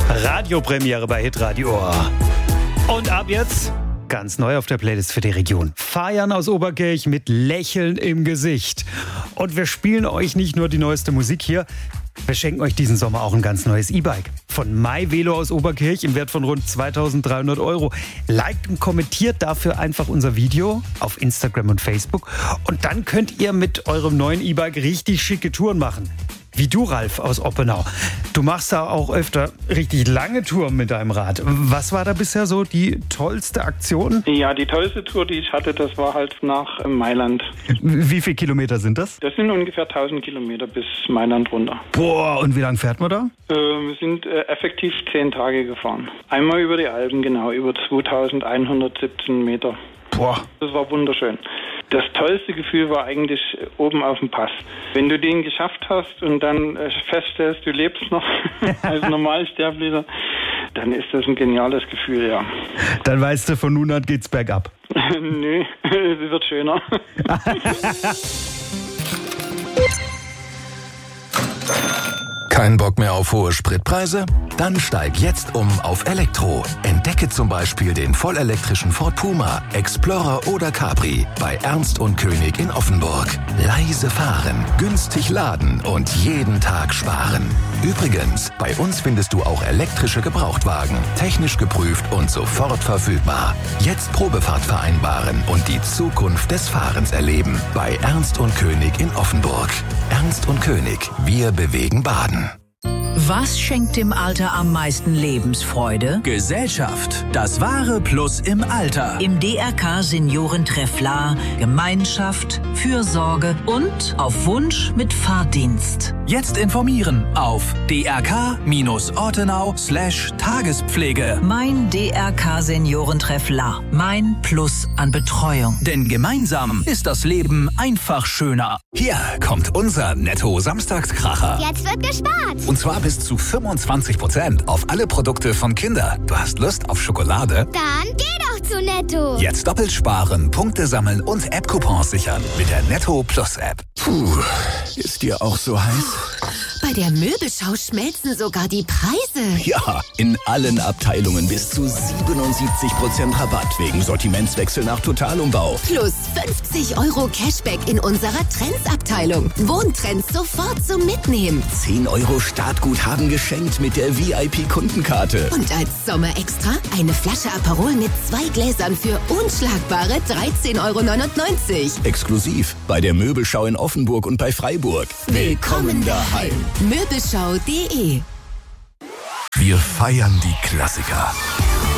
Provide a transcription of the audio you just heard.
Radiopremiere bei Hitradio. Und ab jetzt ganz neu auf der Playlist für die Region. Feiern aus Oberkirch mit Lächeln im Gesicht. Und wir spielen euch nicht nur die neueste Musik hier, wir schenken euch diesen Sommer auch ein ganz neues E-Bike. Von MyVelo aus Oberkirch im Wert von rund 2.300 €. Liked und kommentiert dafür einfach unser Video auf Instagram und Facebook. Und dann könnt ihr mit eurem neuen E-Bike richtig schicke Touren machen. Wie du, Ralf, aus Oppenau. Du machst da auch öfter richtig lange Touren mit deinem Rad. Was war da bisher so die tollste Aktion? Ja, die tollste Tour, die ich hatte, das war halt nach Mailand. Wie viele Kilometer sind das? Das sind ungefähr 1000 Kilometer bis Mailand runter. Boah, und wie lange fährt man da? Wir sind effektiv 10 Tage gefahren. Einmal über die Alpen, genau, über 2117 Meter. Boah. Das war wunderschön. Das tollste Gefühl war eigentlich oben auf dem Pass. Wenn du den geschafft hast und dann feststellst, du lebst noch als Normalsterblicher, dann ist das ein geniales Gefühl, ja. Dann weißt du, von nun an geht's bergab. Nö, es wird schöner. Kein Bock mehr auf hohe Spritpreise? Dann steig jetzt auf Elektro. Entdecke zum Beispiel den vollelektrischen Ford Puma, Explorer oder Capri bei Ernst und König in Offenburg. Leise fahren, günstig laden und jeden Tag sparen. Übrigens, bei uns findest du auch elektrische Gebrauchtwagen, technisch geprüft und sofort verfügbar. Jetzt Probefahrt vereinbaren und die Zukunft des Fahrens erleben bei Ernst und König in Offenburg. Ernst und König, wir bewegen Baden. Was schenkt dem Alter am meisten Lebensfreude? Gesellschaft. Das wahre Plus im Alter. Im DRK Seniorentreff La Gemeinschaft, Fürsorge und auf Wunsch mit Fahrdienst. Jetzt informieren auf drk-ortenau/Tagespflege. Mein DRK Seniorentreff La. Mein Plus an Betreuung. Denn gemeinsam ist das Leben einfach schöner. Hier kommt unser Netto-Samstagskracher. Jetzt wird gespart. Und zwar bis zu 25% auf alle Produkte von Kinder. Du hast Lust auf Schokolade? Dann geh doch zu Netto. Jetzt doppelt sparen, Punkte sammeln und App-Coupons sichern mit der Netto Plus App. Puh, ist dir auch so heiß? Bei der Möbelschau schmelzen sogar die Preise. Ja, in allen Abteilungen bis zu 77% Rabatt wegen Sortimentswechsel nach Totalumbau. Plus 50 € Cashback in unserer Trends-Abteilung. Wohntrends sofort zum Mitnehmen. 10 € Startguthaben geschenkt mit der VIP-Kundenkarte. Und als Sommerextra eine Flasche Aperol mit 2 Gläsern für unschlagbare 13,99 €. Exklusiv bei der Möbelschau in Offenburg und bei Freiburg. Willkommen daheim. Möbelschau.de. Wir feiern die Klassiker.